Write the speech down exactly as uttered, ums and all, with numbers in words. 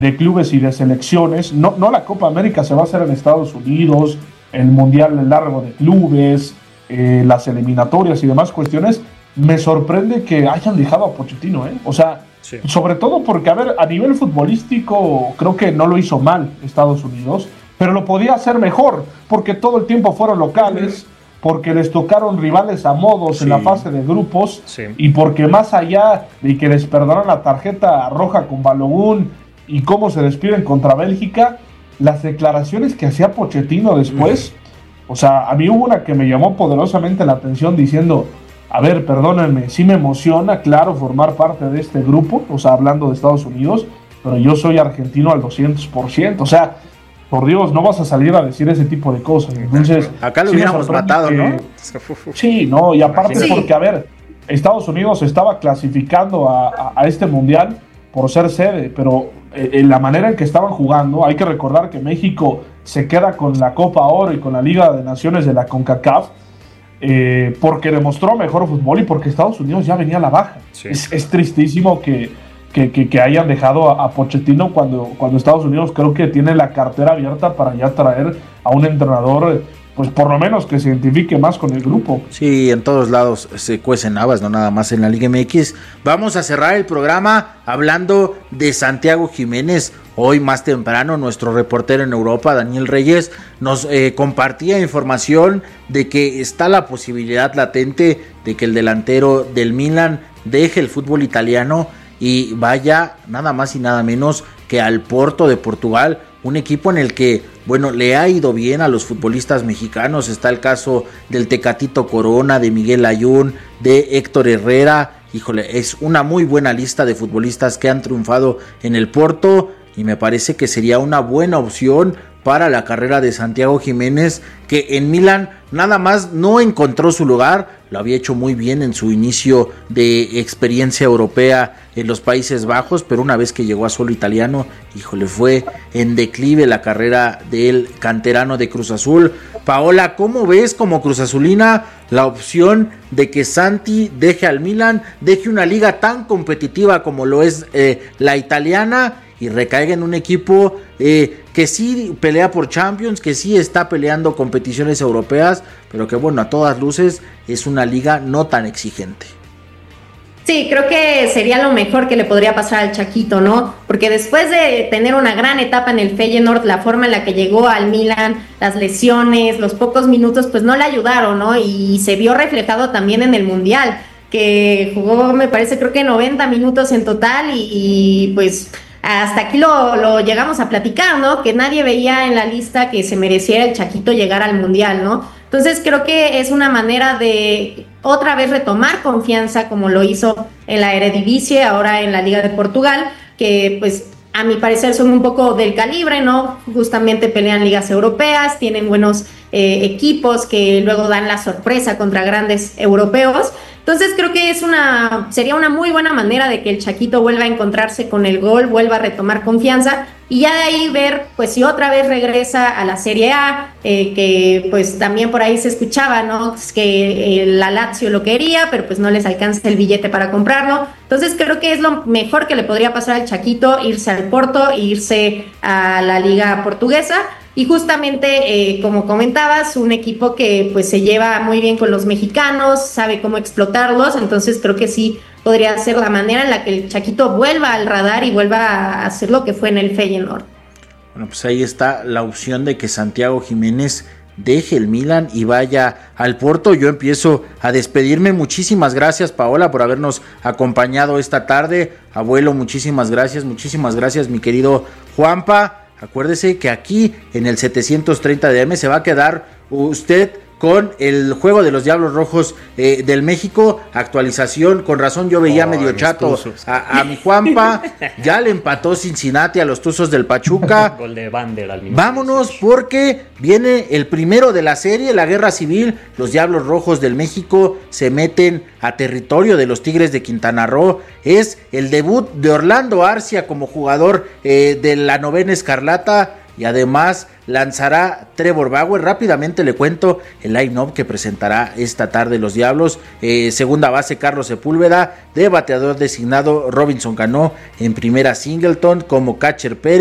de clubes y de selecciones. No, no la Copa América se va a hacer en Estados Unidos, el Mundial largo de clubes, eh, las eliminatorias y demás cuestiones. Me sorprende que hayan dejado a Pochettino, ¿eh? O sea, sí. Sobre todo porque, a ver, a nivel futbolístico creo que no lo hizo mal Estados Unidos, pero lo podía hacer mejor, porque todo el tiempo fueron locales, porque les tocaron rivales a modos sí. en la fase de grupos, sí. y porque más allá de que les perdonaron la tarjeta roja con Balogun y cómo se despiden contra Bélgica, las declaraciones que hacía Pochettino después, mm. o sea, a mí hubo una que me llamó poderosamente la atención diciendo, a ver, perdónenme, sí me emociona, claro, formar parte de este grupo, o sea, hablando de Estados Unidos, pero yo soy argentino al doscientos por ciento, o sea, por Dios, no vas a salir a decir ese tipo de cosas. Entonces, acá lo sí hubiéramos matado, que, ¿no? Sí, no, y aparte sí. porque, a ver, Estados Unidos estaba clasificando a, a, a este mundial por ser sede, pero en la manera en que estaban jugando, hay que recordar que México se queda con la Copa Oro y con la Liga de Naciones de la CONCACAF, Eh, porque demostró mejor fútbol y porque Estados Unidos ya venía a la baja. Sí. Es, es tristísimo que, que, que, que hayan dejado a, a Pochettino cuando, cuando Estados Unidos creo que tiene la cartera abierta para ya traer a un entrenador, pues por lo menos que se identifique más con el grupo. Sí, en todos lados se cuecen habas, no nada más en la Liga M X. Vamos a cerrar el programa hablando de Santiago Jiménez. Hoy más temprano nuestro reportero en Europa, Daniel Reyes, nos eh, compartía información de que está la posibilidad latente de que el delantero del Milan deje el fútbol italiano y vaya nada más y nada menos que al Porto de Portugal, un equipo en el que, bueno, le ha ido bien a los futbolistas mexicanos. Está el caso del Tecatito Corona, de Miguel Layún, de Héctor Herrera. Híjole, es una muy buena lista de futbolistas que han triunfado en el Porto y me parece que sería una buena opción para la carrera de Santiago Jiménez, que en Milán nada más no encontró su lugar, lo había hecho muy bien en su inicio de experiencia europea en los Países Bajos, pero una vez que llegó a suelo italiano, híjole, fue en declive la carrera del canterano de Cruz Azul. Paola, ¿cómo ves como Cruz Azulina la opción de que Santi deje al Milán, deje una liga tan competitiva como lo es eh, la italiana y recaiga en un equipo eh, que sí pelea por Champions, que sí está peleando competiciones europeas, pero que bueno, a todas luces es una liga no tan exigente? Sí, creo que sería lo mejor que le podría pasar al Chaquito, ¿no? Porque después de tener una gran etapa en el Feyenoord, la forma en la que llegó al Milan, las lesiones, los pocos minutos, pues no le ayudaron, ¿no? Y se vio reflejado también en el Mundial, que jugó, me parece, creo que noventa minutos en total y, y pues hasta aquí lo, lo llegamos a platicar, ¿no? Que nadie veía en la lista que se mereciera el Chaquito llegar al Mundial, ¿no? Entonces creo que es una manera de otra vez retomar confianza como lo hizo en la Eredivisie, ahora en la Liga de Portugal, que pues a mi parecer son un poco del calibre, ¿no? Justamente pelean ligas europeas, tienen buenos eh, equipos que luego dan la sorpresa contra grandes europeos. Entonces creo que es una sería una muy buena manera de que el Chaquito vuelva a encontrarse con el gol, vuelva a retomar confianza y ya de ahí ver pues si otra vez regresa a la Serie A, eh, que pues también por ahí se escuchaba, ¿no? Pues que eh, la Lazio lo quería, pero pues no les alcanza el billete para comprarlo. Entonces creo que es lo mejor que le podría pasar al Chaquito, irse al Porto e irse a la Liga Portuguesa. Y justamente, eh, como comentabas, un equipo que pues se lleva muy bien con los mexicanos, sabe cómo explotarlos, entonces creo que sí podría ser la manera en la que el Chaquito vuelva al radar y vuelva a hacer lo que fue en el Feyenoord. Bueno, pues ahí está la opción de que Santiago Jiménez deje el Milan y vaya al Porto. Yo empiezo a despedirme. Muchísimas gracias, Paola, por habernos acompañado esta tarde. Abuelo, muchísimas gracias, muchísimas gracias, mi querido Juanpa. Acuérdese que aquí en el setecientos treinta de A M se va a quedar usted con el juego de los Diablos Rojos eh, del México, actualización, con razón yo veía oh, medio chato a, a mi Juanpa, ya le empató Cincinnati a los Tuzos del Pachuca. Gol de Vander al minuto. Vámonos porque viene el primero de la serie, la Guerra Civil. Los Diablos Rojos del México se meten a territorio de los Tigres de Quintana Roo. Es el debut de Orlando Arcia como jugador eh, de la novena Escarlata. y además lanzará Trevor Bauer. Rápidamente le cuento el line-up que presentará esta tarde los Diablos. Eh, segunda base Carlos Sepúlveda, de bateador designado Robinson Cano, en primera Singleton, como catcher Pérez.